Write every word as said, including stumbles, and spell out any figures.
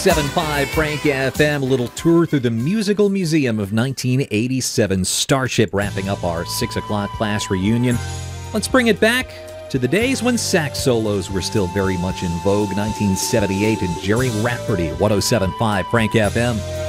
seven point five Frank F M, a little tour through the Musical Museum of nineteen eighty-seven. Starship wrapping up our six o'clock class reunion. Let's bring it back to the days when sax solos were still very much in vogue. nineteen seventy-eight and Jerry Rafferty, one oh seven point five Frank F M.